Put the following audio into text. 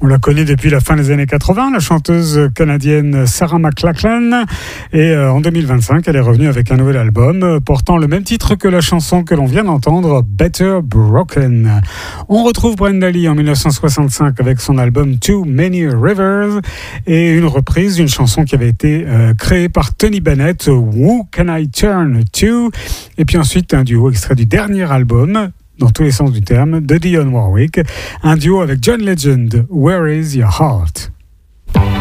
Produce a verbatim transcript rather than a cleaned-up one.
On la connaît depuis la fin des années quatre-vingts, la chanteuse canadienne Sarah McLachlan. Et en deux mille vingt-cinq, elle est revenue avec un nouvel album portant le même titre que la chanson que l'on vient d'entendre, Better Broken. On retrouve Brenda Lee en dix-neuf cent soixante-cinq avec son album Too Many Rivers et une reprise d'une chanson qui avait été euh, créée par Tony Bennett, Who Can I Turn To? Et puis ensuite un duo extrait du dernier album, dans tous les sens du terme, de Dionne Warwick, un duo avec John Legend, Where Is Your Heart?